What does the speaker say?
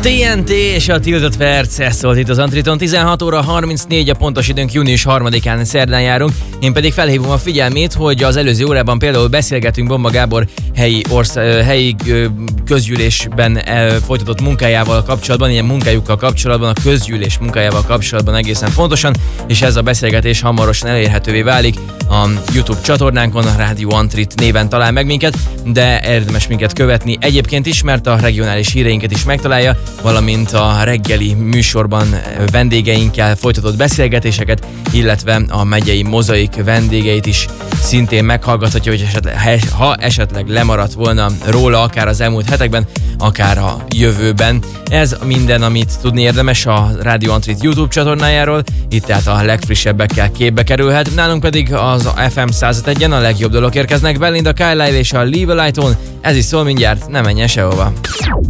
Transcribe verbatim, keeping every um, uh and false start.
té en té és a tiltott perc, ez szólt itt az Antriton. tizenhat óra harmincnégy a pontos időnk, június harmadikán szerdán járunk. Én pedig felhívom a figyelmét, hogy az előző órában például beszélgetünk Bomba Gábor helyi, orsz, helyi közgyűlésben folytatott munkájával kapcsolatban, ilyen munkájukkal kapcsolatban, a közgyűlés munkájával kapcsolatban egészen pontosan, és ez a beszélgetés hamarosan elérhetővé válik a YouTube csatornánkon, a Rádió Antrit néven talál meg minket, de érdemes minket követni egyébként is, mert a regionális híreinket is megtalálja, valamint a reggeli műsorban vendégeinkkel folytatott beszélgetéseket, illetve a megyei mozaik vendégeit is szintén meghallgathatja, hogy esetleg, ha esetleg lemaradt volna róla, akár az elmúlt hetekben, akár a jövőben. Ez minden, amit tudni érdemes a Rádió Antrit YouTube csatornájáról, itt tehát a legfrissebbekkel képbe kerülhet. Nálunk pedig az ef em száz egyen a legjobb dolog érkeznek, Belinda, Kyle Live és a Leave a Light On. Ez is szól mindjárt, ne menjen sehova.